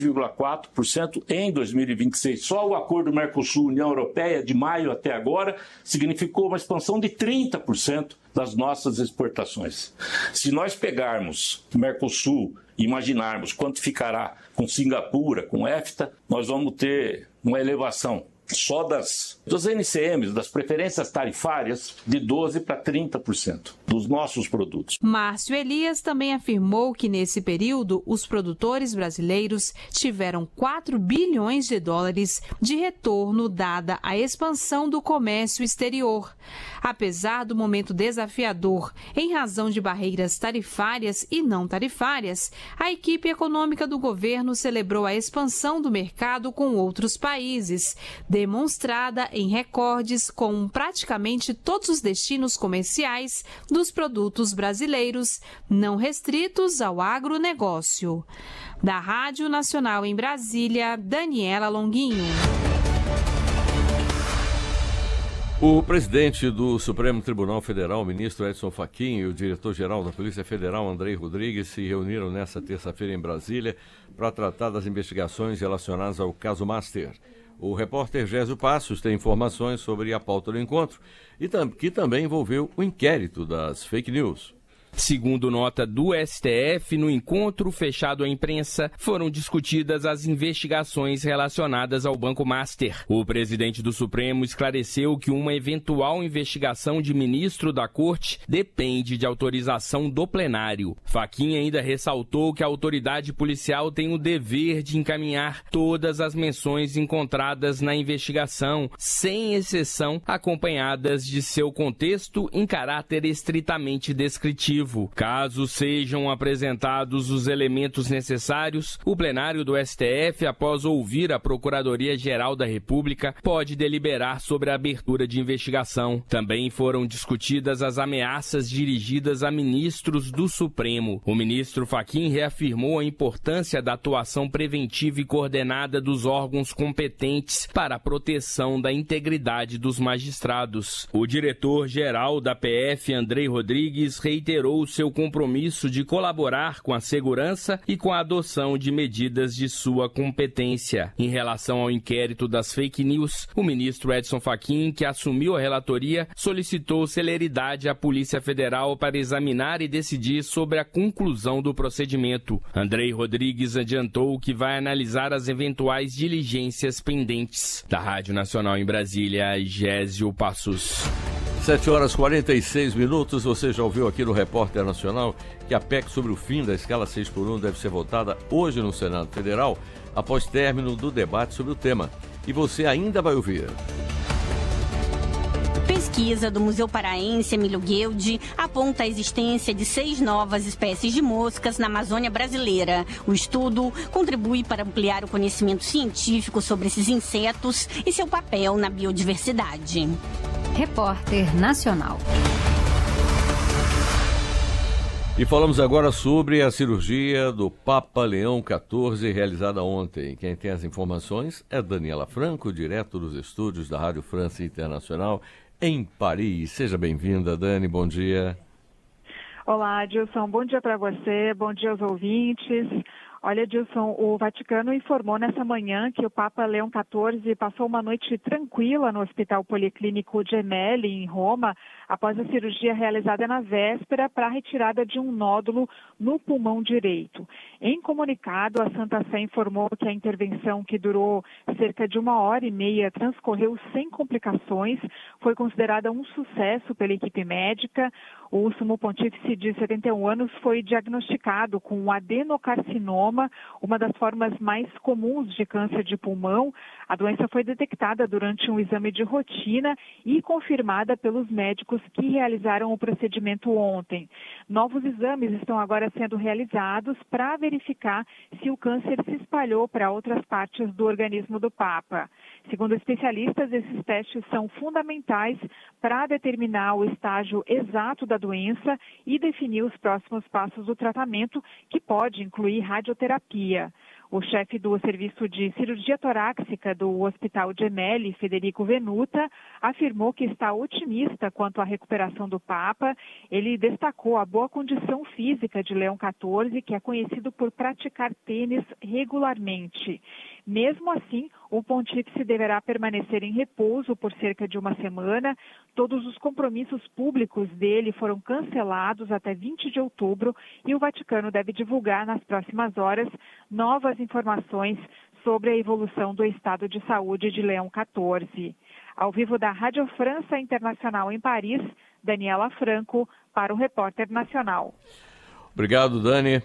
0,4% em 2026. Só o acordo Mercosul-União Europeia de maio até agora significou uma expansão de 30% das nossas exportações. Se nós pegarmos Mercosul e imaginarmos quanto ficará com Singapura, com EFTA, nós vamos ter uma elevação só dos NCMs, das preferências tarifárias, de 12% para 30% dos nossos produtos. Márcio Elias também afirmou que, nesse período, os produtores brasileiros tiveram 4 bilhões de dólares de retorno dada a expansão do comércio exterior. Apesar do momento desafiador em razão de barreiras tarifárias e não tarifárias, a equipe econômica do governo celebrou a expansão do mercado com outros países, demonstrada em recordes com praticamente todos os destinos comerciais dos produtos brasileiros, não restritos ao agronegócio. Da Rádio Nacional em Brasília, Daniela Longuinho. O presidente do Supremo Tribunal Federal, o ministro Edson Fachin, e o diretor-geral da Polícia Federal, Andrei Rodrigues, se reuniram nesta terça-feira em Brasília para tratar das investigações relacionadas ao caso Master. O repórter Gésio Passos tem informações sobre a pauta do encontro, que também envolveu o inquérito das fake news. Segundo nota do STF, no encontro fechado à imprensa, foram discutidas as investigações relacionadas ao Banco Master. O presidente do Supremo esclareceu que uma eventual investigação de ministro da Corte depende de autorização do plenário. Fachin ainda ressaltou que a autoridade policial tem o dever de encaminhar todas as menções encontradas na investigação, sem exceção, acompanhadas de seu contexto em caráter estritamente descritivo. Caso sejam apresentados os elementos necessários, o plenário do STF, após ouvir a Procuradoria-Geral da República, pode deliberar sobre a abertura de investigação. Também foram discutidas as ameaças dirigidas a ministros do Supremo. O ministro Fachin reafirmou a importância da atuação preventiva e coordenada dos órgãos competentes para a proteção da integridade dos magistrados. O diretor-geral da PF, Andrei Rodrigues, reiterou o seu compromisso de colaborar com a segurança e com a adoção de medidas de sua competência. Em relação ao inquérito das fake news, o ministro Edson Fachin, que assumiu a relatoria, solicitou celeridade à Polícia Federal para examinar e decidir sobre a conclusão do procedimento. Andrei Rodrigues adiantou que vai analisar as eventuais diligências pendentes. Da Rádio Nacional em Brasília, Gésio Passos. 7h46, você já ouviu aqui no Repórter Nacional que a PEC sobre o fim da escala 6x1 deve ser votada hoje no Senado Federal, após término do debate sobre o tema. E você ainda vai ouvir. Pesquisa do Museu Paraense Emílio Gueldi aponta a existência de 6 novas espécies de moscas na Amazônia brasileira. O estudo contribui para ampliar o conhecimento científico sobre esses insetos e seu papel na biodiversidade. Repórter Nacional. E falamos agora sobre a cirurgia do Papa Leão XIV realizada ontem. Quem tem as informações é Daniela Franco, direto dos estúdios da Rádio França Internacional em Paris. Seja bem-vinda, Dani, bom dia. Olá, Dilson, bom dia para você, bom dia aos ouvintes. Olha, Dilson, o Vaticano informou nessa manhã que o Papa Leão XIV passou uma noite tranquila no Hospital Policlínico Gemelli, em Roma, após a cirurgia realizada na véspera para a retirada de um nódulo no pulmão direito. Em comunicado, a Santa Sé informou que a intervenção, que durou cerca de 1h30, transcorreu sem complicações, foi considerada um sucesso pela equipe médica. O sumo pontífice de 71 anos foi diagnosticado com um adenocarcinoma, uma das formas mais comuns de câncer de pulmão. A doença foi detectada durante um exame de rotina e confirmada pelos médicos que realizaram o procedimento ontem. Novos exames estão agora sendo realizados para verificar se o câncer se espalhou para outras partes do organismo do Papa. Segundo especialistas, esses testes são fundamentais para determinar o estágio exato da doença e definir os próximos passos do tratamento, que pode incluir radioterapia. O chefe do Serviço de Cirurgia Torácica do Hospital Gemelli, Federico Venuta, afirmou que está otimista quanto à recuperação do Papa. Ele destacou a boa condição física de Leão XIV, que é conhecido por praticar tênis regularmente. Mesmo assim, o pontífice deverá permanecer em repouso por cerca de uma semana. Todos os compromissos públicos dele foram cancelados até 20 de outubro e o Vaticano deve divulgar nas próximas horas novas informações sobre a evolução do estado de saúde de Leão XIV. Ao vivo da Rádio França Internacional em Paris, Daniela Franco, para o Repórter Nacional. Obrigado, Dani.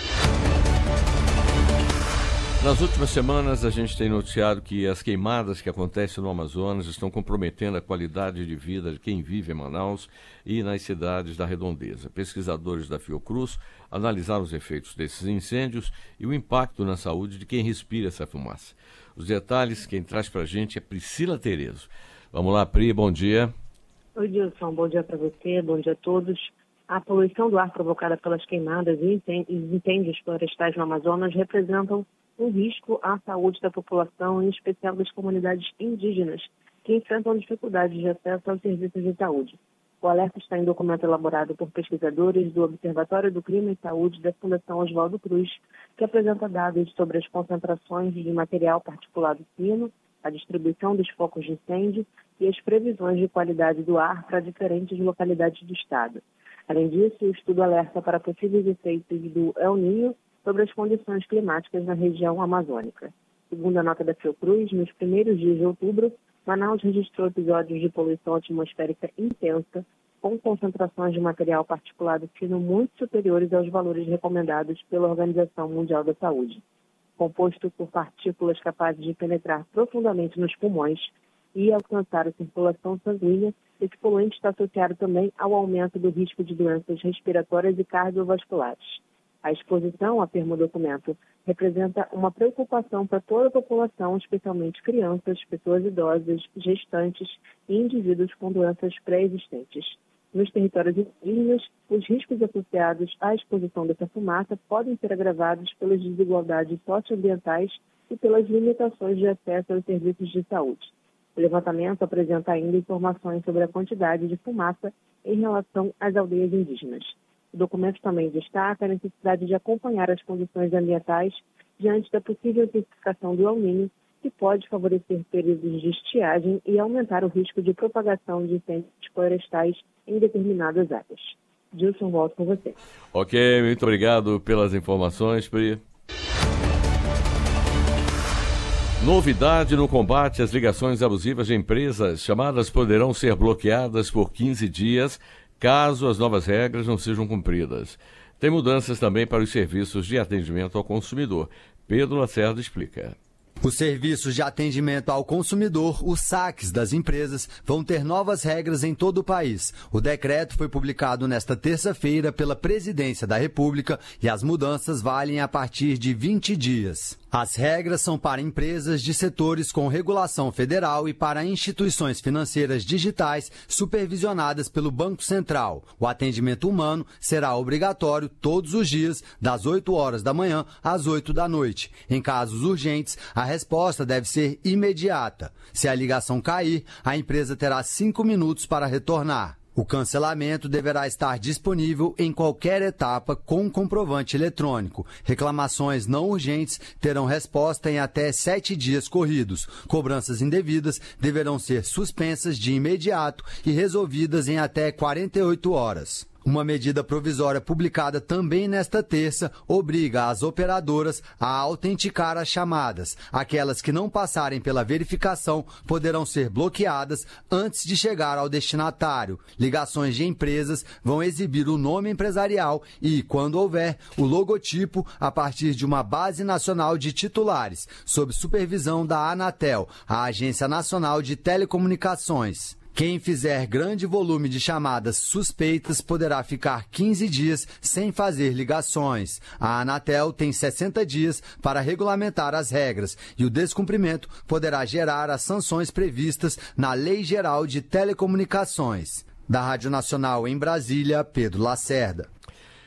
Nas últimas semanas, a gente tem noticiado que as queimadas que acontecem no Amazonas estão comprometendo a qualidade de vida de quem vive em Manaus e nas cidades da redondeza. Pesquisadores da Fiocruz analisaram os efeitos desses incêndios e o impacto na saúde de quem respira essa fumaça. Os detalhes, quem traz para a gente é Priscila Terezo. Vamos lá, Pri, bom dia. Oi, Dilson, bom dia para você, bom dia a todos. A poluição do ar provocada pelas queimadas e incêndios florestais no Amazonas representam um risco à saúde da população, em especial das comunidades indígenas, que enfrentam dificuldades de acesso aos serviços de saúde. O alerta está em documento elaborado por pesquisadores do Observatório do Clima e Saúde da Fundação Oswaldo Cruz, que apresenta dados sobre as concentrações de material particulado fino, a distribuição dos focos de incêndio e as previsões de qualidade do ar para diferentes localidades do estado. Além disso, o estudo alerta para possíveis efeitos do El Niño sobre as condições climáticas na região amazônica. Segundo a nota da Fiocruz, nos primeiros dias de outubro, Manaus registrou episódios de poluição atmosférica intensa, com concentrações de material particulado fino muito superiores aos valores recomendados pela Organização Mundial da Saúde. Composto por partículas capazes de penetrar profundamente nos pulmões e alcançar a circulação sanguínea, esse poluente está associado também ao aumento do risco de doenças respiratórias e cardiovasculares. A exposição, afirma o documento, representa uma preocupação para toda a população, especialmente crianças, pessoas idosas, gestantes e indivíduos com doenças pré-existentes. Nos territórios indígenas, os riscos associados à exposição dessa fumaça podem ser agravados pelas desigualdades socioambientais e pelas limitações de acesso aos serviços de saúde. O levantamento apresenta ainda informações sobre a quantidade de fumaça em relação às aldeias indígenas. O documento também destaca a necessidade de acompanhar as condições ambientais diante da possível intensificação do El Niño, que pode favorecer períodos de estiagem e aumentar o risco de propagação de incêndios florestais em determinadas áreas. Dilson, volto com você. Ok, muito obrigado pelas informações, Pri. Novidade no combate às ligações abusivas de empresas. Chamadas poderão ser bloqueadas por 15 dias, caso as novas regras não sejam cumpridas. Tem mudanças também para os serviços de atendimento ao consumidor. Pedro Lacerda explica. Os serviços de atendimento ao consumidor, os saques das empresas, vão ter novas regras em todo o país. O decreto foi publicado nesta terça-feira pela Presidência da República e as mudanças valem a partir de 20 dias. As regras são para empresas de setores com regulação federal e para instituições financeiras digitais supervisionadas pelo Banco Central. O atendimento humano será obrigatório todos os dias, das 8 horas da manhã às 8 da noite. Em casos urgentes, a resposta deve ser imediata. Se a ligação cair, a empresa terá 5 minutos para retornar. O cancelamento deverá estar disponível em qualquer etapa com comprovante eletrônico. Reclamações não urgentes terão resposta em até 7 dias corridos. Cobranças indevidas deverão ser suspensas de imediato e resolvidas em até 48 horas. Uma medida provisória publicada também nesta terça obriga as operadoras a autenticar as chamadas. Aquelas que não passarem pela verificação poderão ser bloqueadas antes de chegar ao destinatário. Ligações de empresas vão exibir o nome empresarial e, quando houver, o logotipo a partir de uma base nacional de titulares, sob supervisão da Anatel, a Agência Nacional de Telecomunicações. Quem fizer grande volume de chamadas suspeitas poderá ficar 15 dias sem fazer ligações. A Anatel tem 60 dias para regulamentar as regras e o descumprimento poderá gerar as sanções previstas na Lei Geral de Telecomunicações. Da Rádio Nacional em Brasília, Pedro Lacerda.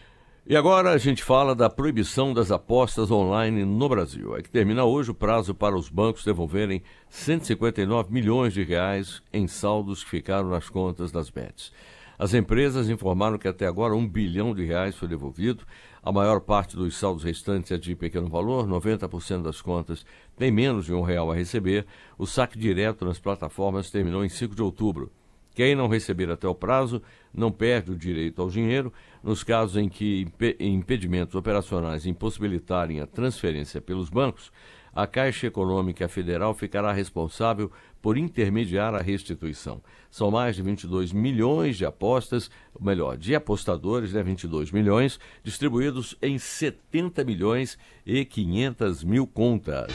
E agora a gente fala da proibição das apostas online no Brasil. É que termina hoje o prazo para os bancos devolverem 159 milhões de reais em saldos que ficaram nas contas das bets. As empresas informaram que até agora R$1 bilhão foi devolvido. A maior parte dos saldos restantes é de pequeno valor, 90% das contas tem menos de R$1 a receber. O saque direto nas plataformas terminou em 5 de outubro. Quem não receber até o prazo não perde o direito ao dinheiro. Nos casos em que impedimentos operacionais impossibilitarem a transferência pelos bancos, a Caixa Econômica Federal ficará responsável por intermediar a restituição. São mais de 22 milhões de apostas, de apostadores, 22 milhões, distribuídos em 70 milhões e 500 mil contas.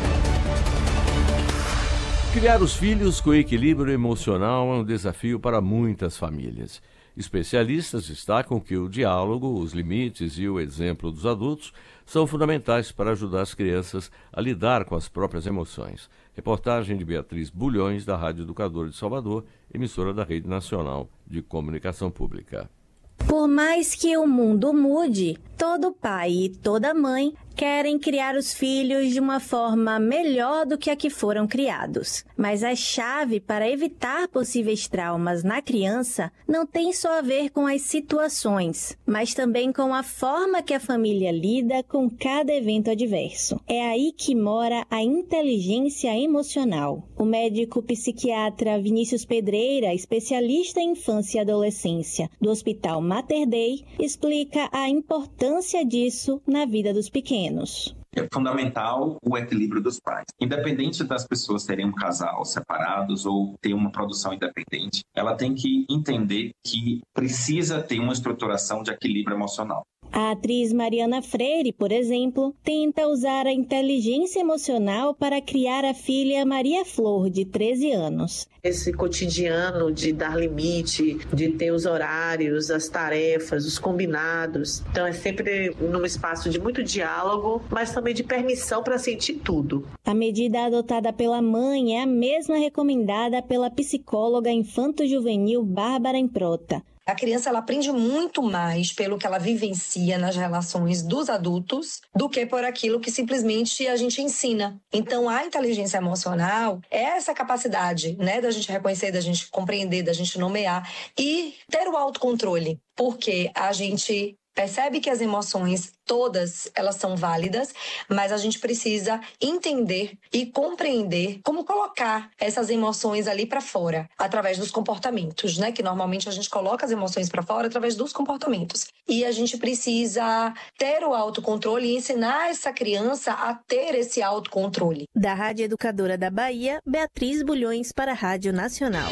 Criar os filhos com equilíbrio emocional é um desafio para muitas famílias. Especialistas destacam que o diálogo, os limites e o exemplo dos adultos são fundamentais para ajudar as crianças a lidar com as próprias emoções. Reportagem de Beatriz Bulhões, da Rádio Educadora de Salvador, emissora da Rede Nacional de Comunicação Pública. Por mais que o mundo mude, todo pai e toda mãe querem criar os filhos de uma forma melhor do que a que foram criados. Mas a chave para evitar possíveis traumas na criança não tem só a ver com as situações, mas também com a forma que a família lida com cada evento adverso. É aí que mora a inteligência emocional. O médico psiquiatra Vinícius Pedreira, especialista em infância e adolescência do Hospital Mater Dei, explica a importância disso na vida dos pequenos. É fundamental o equilíbrio dos pais. Independente das pessoas terem um casal separados ou ter uma produção independente, ela tem que entender que precisa ter uma estruturação de equilíbrio emocional. A atriz Mariana Freire, por exemplo, tenta usar a inteligência emocional para criar a filha Maria Flor, de 13 anos. Esse cotidiano de dar limite, de ter os horários, as tarefas, os combinados. Então é sempre num espaço de muito diálogo, mas também de permissão para sentir tudo. A medida adotada pela mãe é a mesma recomendada pela psicóloga infanto-juvenil Bárbara Improta. A criança ela aprende muito mais pelo que ela vivencia nas relações dos adultos do que por aquilo que simplesmente a gente ensina. Então, a inteligência emocional é essa capacidade, da gente reconhecer, da gente compreender, da gente nomear e ter o autocontrole, porque a gente percebe que as emoções todas elas são válidas, mas a gente precisa entender e compreender como colocar essas emoções ali para fora, através dos comportamentos, que normalmente a gente coloca as emoções para fora através dos comportamentos. E a gente precisa ter o autocontrole e ensinar essa criança a ter esse autocontrole. Da Rádio Educadora da Bahia, Beatriz Bulhões para a Rádio Nacional.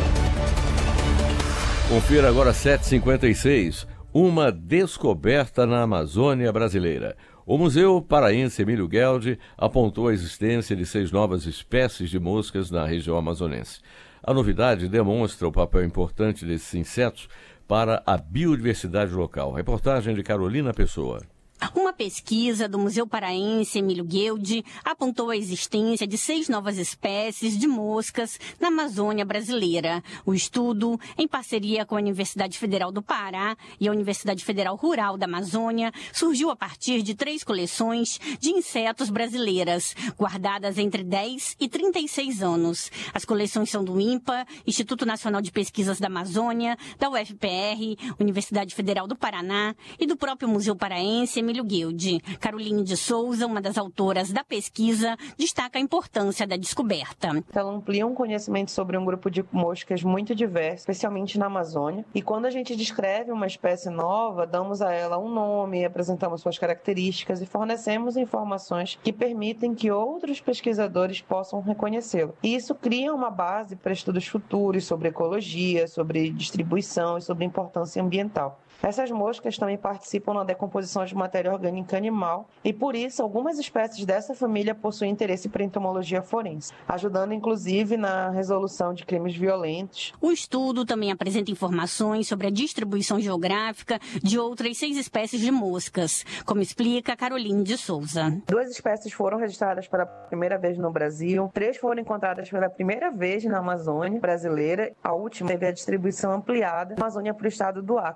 Confira agora 7h56. Uma descoberta na Amazônia brasileira. O Museu Paraense Emílio Gueldi apontou a existência de 6 novas espécies de moscas na região amazonense. A novidade demonstra o papel importante desses insetos para a biodiversidade local. Reportagem de Carolina Pessoa. Uma pesquisa do Museu Paraense Emílio Gueldi apontou a existência de 6 novas espécies de moscas na Amazônia brasileira. O estudo, em parceria com a Universidade Federal do Pará e a Universidade Federal Rural da Amazônia, surgiu a partir de 3 coleções de insetos brasileiras, guardadas entre 10 e 36 anos. As coleções são do INPA, Instituto Nacional de Pesquisas da Amazônia, da UFPR, Universidade Federal do Paraná e do próprio Museu Paraense Emílio Gueldi. Caroline de Souza, uma das autoras da pesquisa, destaca a importância da descoberta. Ela amplia um conhecimento sobre um grupo de moscas muito diverso, especialmente na Amazônia. E quando a gente descreve uma espécie nova, damos a ela um nome, apresentamos suas características e fornecemos informações que permitem que outros pesquisadores possam reconhecê-lo. E isso cria uma base para estudos futuros sobre ecologia, sobre distribuição e sobre importância ambiental. Essas moscas também participam na decomposição de matéria orgânica animal e, por isso, algumas espécies dessa família possuem interesse para entomologia forense, ajudando, inclusive, na resolução de crimes violentos. O estudo também apresenta informações sobre a distribuição geográfica de outras 6 espécies de moscas, como explica Caroline de Souza. 2 espécies foram registradas pela primeira vez no Brasil, 3 foram encontradas pela primeira vez na Amazônia brasileira, a última teve a distribuição ampliada na Amazônia para o estado do Acre. Essas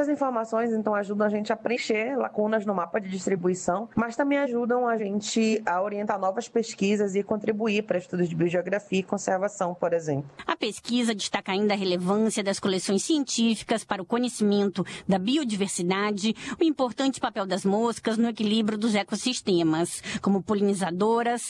Essas informações, então, ajudam a gente a preencher lacunas no mapa de distribuição, mas também ajudam a gente a orientar novas pesquisas e contribuir para estudos de biogeografia e conservação, por exemplo. A pesquisa destaca ainda a relevância das coleções científicas para o conhecimento da biodiversidade, o importante papel das moscas no equilíbrio dos ecossistemas, como polinizadoras,